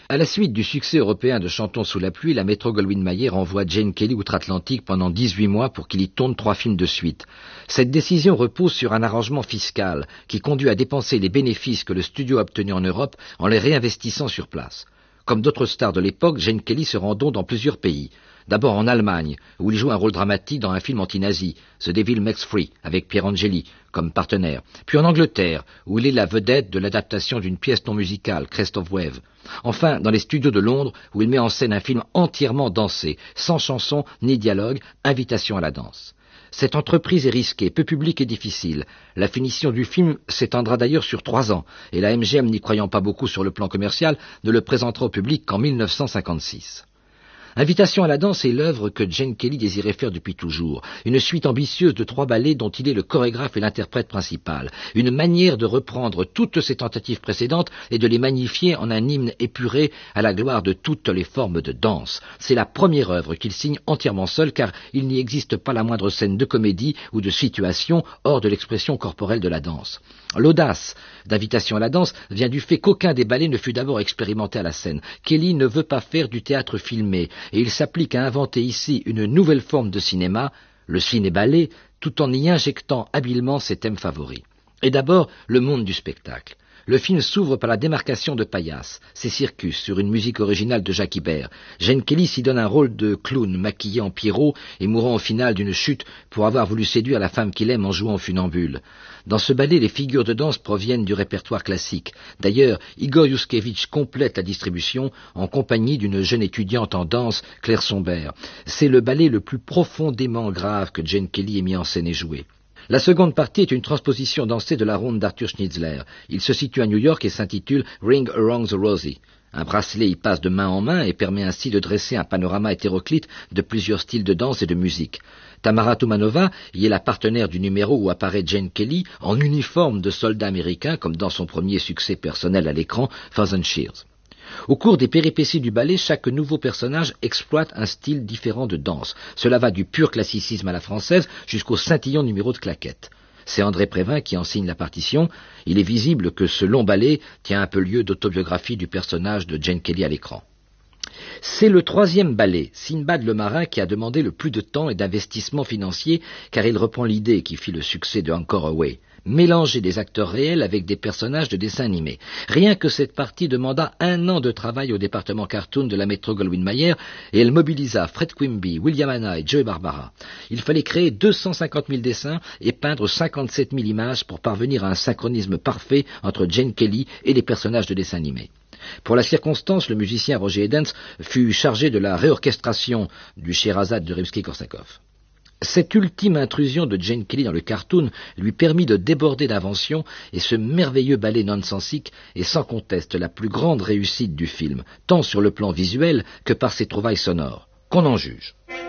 À la suite du succès européen de Chantons sous la pluie, la Metro-Goldwyn-Mayer envoie Gene Kelly outre-Atlantique pendant 18 mois pour qu'il y tourne 3 films de suite. Cette décision repose sur un arrangement fiscal qui conduit à dépenser les bénéfices que le studio a obtenus en Europe en les réinvestissant sur place. Comme d'autres stars de l'époque, Gene Kelly se rend donc dans plusieurs pays. D'abord en Allemagne, où il joue un rôle dramatique dans un film anti-nazi, The Devil Makes Free, avec Pierre Angeli comme partenaire. Puis en Angleterre, où il est la vedette de l'adaptation d'une pièce non musicale, Crest of Wave. Enfin, dans les studios de Londres, où il met en scène un film entièrement dansé, sans chanson ni dialogue, Invitation à la danse. Cette entreprise est risquée, peu publique et difficile. La finition du film s'étendra d'ailleurs sur 3 ans, et la MGM, n'y croyant pas beaucoup sur le plan commercial, ne le présentera au public qu'en 1956. Invitation à la danse est l'œuvre que Gene Kelly désirait faire depuis toujours, une suite ambitieuse de 3 ballets dont il est le chorégraphe et l'interprète principal, une manière de reprendre toutes ses tentatives précédentes et de les magnifier en un hymne épuré à la gloire de toutes les formes de danse. C'est la première œuvre qu'il signe entièrement seul car il n'y existe pas la moindre scène de comédie ou de situation hors de l'expression corporelle de la danse. L'audace d'Invitation à la danse vient du fait qu'aucun des ballets ne fut d'abord expérimenté à la scène. Kelly ne veut pas faire du théâtre filmé, et il s'applique à inventer ici une nouvelle forme de cinéma, le ciné-ballet, tout en y injectant habilement ses thèmes favoris. Et d'abord, le monde du spectacle. Le film s'ouvre par la démarcation de Paillasse, ses circus, sur une musique originale de Jacques Ibert. Gene Kelly s'y donne un rôle de clown maquillé en Pierrot et mourant au final d'une chute pour avoir voulu séduire la femme qu'il aime en jouant au funambule. Dans ce ballet, les figures de danse proviennent du répertoire classique. D'ailleurs, Igor Yuskevitch complète la distribution en compagnie d'une jeune étudiante en danse, Claire Sombert. C'est le ballet le plus profondément grave que Gene Kelly ait mis en scène et joué. La seconde partie est une transposition dansée de la ronde d'Arthur Schnitzler. Il se situe à New York et s'intitule Ring Around the Rosie. Un bracelet y passe de main en main et permet ainsi de dresser un panorama hétéroclite de plusieurs styles de danse et de musique. Tamara Tumanova y est la partenaire du numéro où apparaît Gene Kelly en uniforme de soldat américain comme dans son premier succès personnel à l'écran, Thousand Cheers. Au cours des péripéties du ballet, chaque nouveau personnage exploite un style différent de danse. Cela va du pur classicisme à la française jusqu'au scintillant numéro de claquettes. C'est André Prévin qui en signe la partition. Il est visible que ce long ballet tient un peu lieu d'autobiographie du personnage de Gene Kelly à l'écran. C'est le 3e ballet, Sinbad le marin, qui a demandé le plus de temps et d'investissement financier, car il reprend l'idée qui fit le succès de Encore Away. Mélanger des acteurs réels avec des personnages de dessins animés. Rien que cette partie demanda 1 an de travail au département cartoon de la Metro-Goldwyn-Mayer et elle mobilisa Fred Quimby, William Hanna et Joey Barbara. Il fallait créer 250 000 dessins et peindre 57 000 images pour parvenir à un synchronisme parfait entre Gene Kelly et les personnages de dessins animés. Pour la circonstance, le musicien Roger Edens fut chargé de la réorchestration du Sherazade de Rimsky-Korsakov. Cette ultime intrusion de Gene Kelly dans le cartoon lui permit de déborder d'invention et ce merveilleux ballet nonsensique est sans conteste la plus grande réussite du film, tant sur le plan visuel que par ses trouvailles sonores. Qu'on en juge.